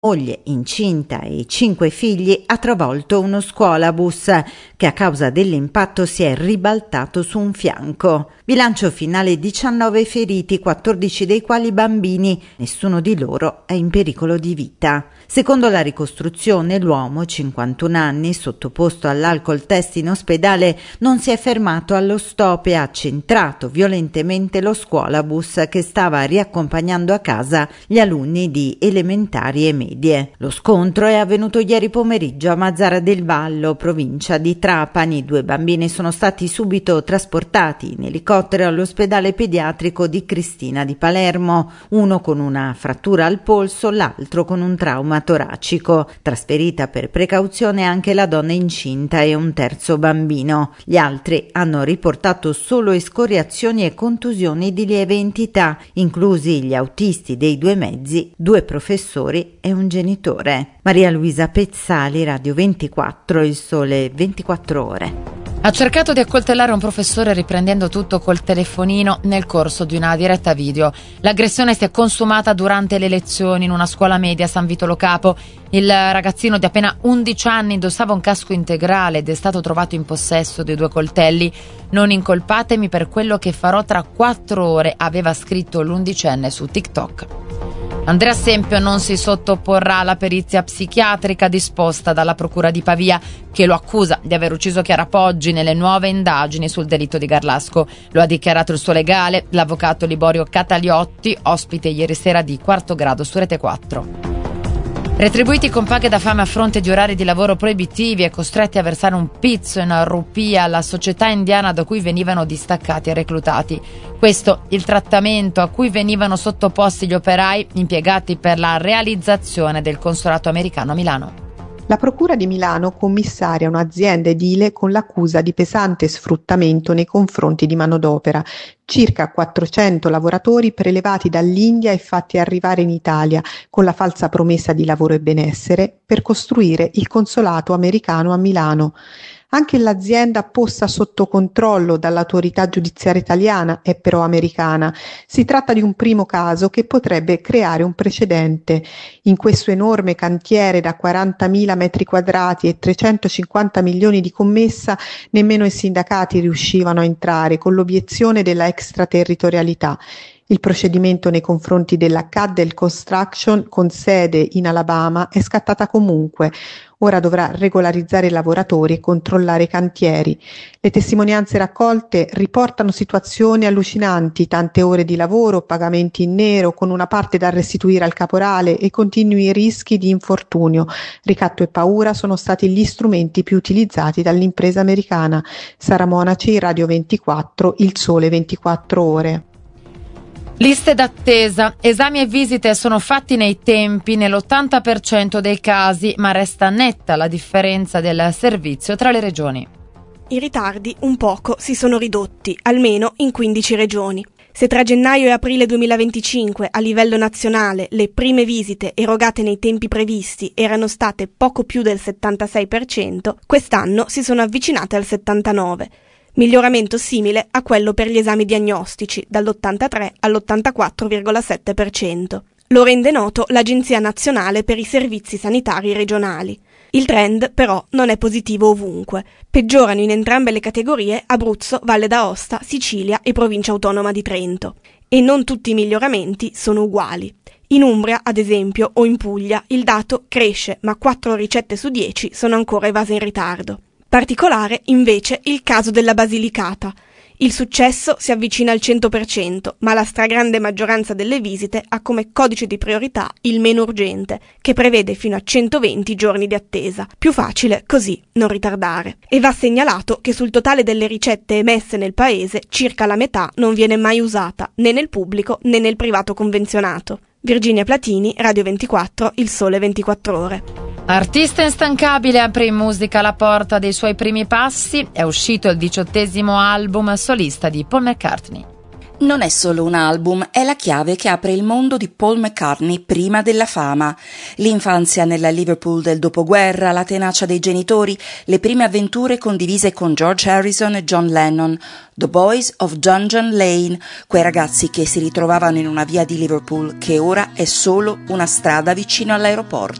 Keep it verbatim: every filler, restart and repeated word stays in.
moglie incinta e cinque figli ha travolto uno scuolabus che a causa dell'impatto si è ribaltato su un fianco. Bilancio finale: diciannove feriti, quattordici dei quali bambini, nessuno di loro è in pericolo di vita. Secondo la ricostruzione, l'uomo, cinquantuno anni, sottoposto all'alcol test in ospedale, non si è fermato allo stop e ha centrato violentemente lo scuolabus che stava riaccompagnando a casa gli alunni di elementari e medie. Lo scontro è avvenuto ieri pomeriggio a Mazara del Vallo, provincia di Trapani. Due bambini sono stati subito trasportati in elicottero all'ospedale pediatrico di Cristina di Palermo, uno con una frattura al polso, l'altro con un trauma toracico. Trasferita per precauzione anche la donna incinta e un terzo bambino. Gli altri hanno riportato solo escoriazioni e contusioni di lieve entità, inclusi gli autisti dei due mezzi, due professori e un genitore. Maria Luisa Pezzali, Radio ventiquattro, Il Sole ventiquattro Ore. Ha cercato di accoltellare un professore riprendendo tutto col telefonino nel corso di una diretta video. L'aggressione si è consumata durante le lezioni in una scuola media a San Vito Lo Capo. Il ragazzino di appena undici anni indossava un casco integrale ed è stato trovato in possesso dei due coltelli. Non incolpatemi per quello che farò tra quattro ore, aveva scritto l'undicenne su TikTok. Andrea Sempio non si sottoporrà alla perizia psichiatrica disposta dalla procura di Pavia, che lo accusa di aver ucciso Chiara Poggi nelle nuove indagini sul delitto di Garlasco. Lo ha dichiarato il suo legale, l'avvocato Liborio Cataliotti, ospite ieri sera di Quarto Grado su Rete quattro. Retribuiti con paghe da fame a fronte di orari di lavoro proibitivi e costretti a versare un pizzo in rupia alla società indiana da cui venivano distaccati e reclutati. Questo il trattamento a cui venivano sottoposti gli operai impiegati per la realizzazione del consolato americano a Milano. La Procura di Milano commissaria un'azienda edile con l'accusa di pesante sfruttamento nei confronti di manodopera. Circa quattrocento lavoratori prelevati dall'India e fatti arrivare in Italia con la falsa promessa di lavoro e benessere per costruire il consolato americano a Milano. Anche l'azienda posta sotto controllo dall'autorità giudiziaria italiana è però americana. Si tratta di un primo caso che potrebbe creare un precedente. In questo enorme cantiere da quarantamila metri quadrati e trecentocinquanta milioni di commessa, nemmeno i sindacati riuscivano a entrare con l'obiezione della extraterritorialità. Il procedimento nei confronti della Caddell Construction, con sede in Alabama, è scattata comunque. Ora dovrà regolarizzare i lavoratori e controllare i cantieri. Le testimonianze raccolte riportano situazioni allucinanti, tante ore di lavoro, pagamenti in nero, con una parte da restituire al caporale e continui rischi di infortunio. Ricatto e paura sono stati gli strumenti più utilizzati dall'impresa americana. Sara Monaci, Radio ventiquattro, Il Sole ventiquattro Ore. Liste d'attesa, esami e visite sono fatti nei tempi nell'ottanta per cento dei casi, ma resta netta la differenza del servizio tra le regioni. I ritardi un poco si sono ridotti, almeno in quindici regioni. Se tra gennaio e aprile duemilaventicinque a livello nazionale le prime visite erogate nei tempi previsti erano state poco più del settantasei per cento, quest'anno si sono avvicinate al settantanove per cento. Miglioramento simile a quello per gli esami diagnostici, dall'ottantatré all'ottantaquattro virgola sette per cento. Lo rende noto l'Agenzia Nazionale per i Servizi Sanitari Regionali. Il trend, però, non è positivo ovunque. Peggiorano in entrambe le categorie Abruzzo, Valle d'Aosta, Sicilia e Provincia Autonoma di Trento. E non tutti i miglioramenti sono uguali. In Umbria, ad esempio, o in Puglia, il dato cresce, ma quattro ricette su dieci sono ancora evase in ritardo. Particolare, invece, il caso della Basilicata. Il successo si avvicina al cento per cento, ma la stragrande maggioranza delle visite ha come codice di priorità il meno urgente, che prevede fino a centoventi giorni di attesa. Più facile così non ritardare. E va segnalato che sul totale delle ricette emesse nel paese, circa la metà non viene mai usata, né nel pubblico né nel privato convenzionato. Virginia Platini, Radio ventiquattro, Il Sole ventiquattro Ore. Artista instancabile apre in musica la porta dei suoi primi passi, è uscito il diciottesimo album solista di Paul McCartney. Non è solo un album, è la chiave che apre il mondo di Paul McCartney prima della fama. L'infanzia nella Liverpool del dopoguerra, la tenacia dei genitori, le prime avventure condivise con George Harrison e John Lennon, The Boys of Dungeon Lane, quei ragazzi che si ritrovavano in una via di Liverpool che ora è solo una strada vicino all'aeroporto.